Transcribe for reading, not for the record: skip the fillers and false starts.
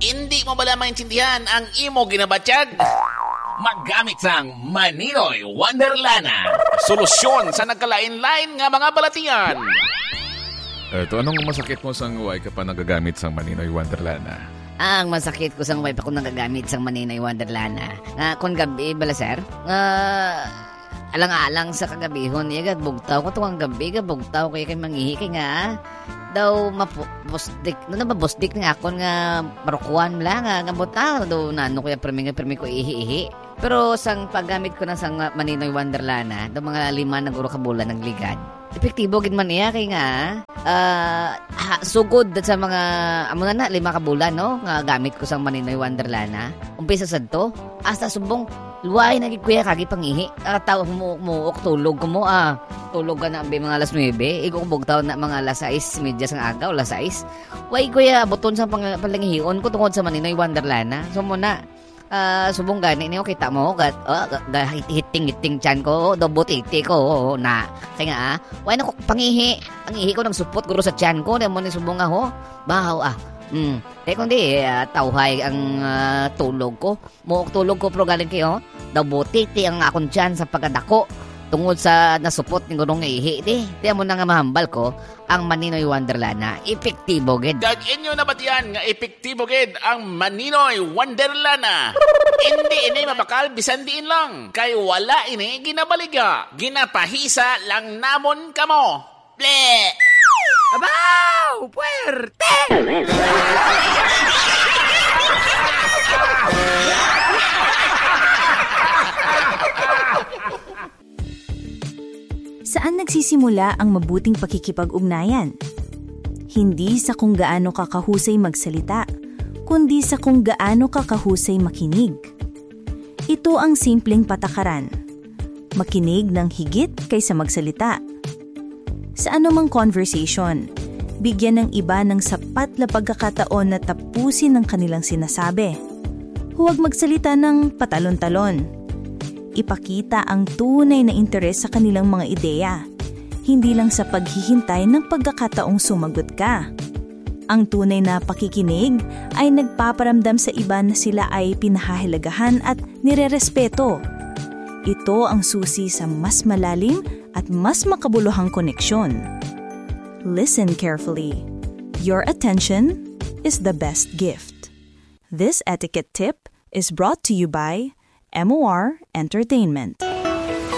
Hindi mo bala maintindihan ang imo ginabatyag? Maggamit sang Maninoy Wonderlana. Solusyon sa nagkalain-lain nga mga balatian. Ito, anong masakit mo sang way ka pa nagagamit sang Maninoy Wonderlana? Ang masakit ko sang way pa kung nagagamit sang Maninoy Wonderlana. Kung gabi, bala sir, alang-alang sa kagabihon, yagat bugtaw ko tuwang gabi, bugtaw kaya kay mangihi kay nga, daw mapusdik, nababusdik nga ako nga marukuan lang, nga butaw, daw nano kaya permi ko ihi-ihi. Pero sang paggamit ko na sang Maninoy Wonderlana, daw mga 5 na guro ka bulan nagligad. Epektibo gid man niya kay nga sugod sa mga amo na 5 ka bulan no nga gamit ko sang Maninoy Wonderlana. Umpisa sad to asa subong luway na gid kuya kagi pangihi. Taw mo tulog ko mo tulog ka na mga alas 9. Igo bugtaw na mga alas 6:30 sang agaw, alas 6. Way kuya buton sa palangihion ko tungod sa Maninoy Wonderlana. So muna subong gani niyo kita mo hiting chan ko dobot iti ko na kaya nga why na ko pangihi ang ihi ko nang supot guro sa chan ko demo ni subong nga ho bahaw kung di tawhay ang tulog ko pero galing kayo dobot iti ang akong chan sa pagkadako tungod sa nasupot ni gurong ihi di mo na nga mahambal ko ang Maninoy Wonderlana epektibo gid. Inyo na batiyan nga epektibo gid ang Maninoy Wonderlana. Hindi ini mabakal bisan diin lang kay wala ini ginabaliga ginapahisa lang namon kamo. Ble! Abaw! Puwerte! Saan nagsisimula ang mabuting pakikipag-ugnayan? Hindi sa kung gaano ka kahusay magsalita, kundi sa kung gaano ka kahusay makinig. Ito ang simpleng patakaran. Makinig ng higit kaysa magsalita. Sa anumang conversation, bigyan ng iba ng sapat na pagkakataon na tapusin ang kanilang sinasabi. Huwag magsalita ng patalon-talon. Ipakita ang tunay na interes sa kanilang mga ideya, hindi lang sa paghihintay ng pagkakataong sumagot ka. Ang tunay na pakikinig ay nagpaparamdam sa iba na sila ay pinahahalagahan at nirerespeto. Ito ang susi sa mas malalim at mas makabuluhang koneksyon. Listen carefully. Your attention is the best gift. This etiquette tip is brought to you by MOR Entertainment.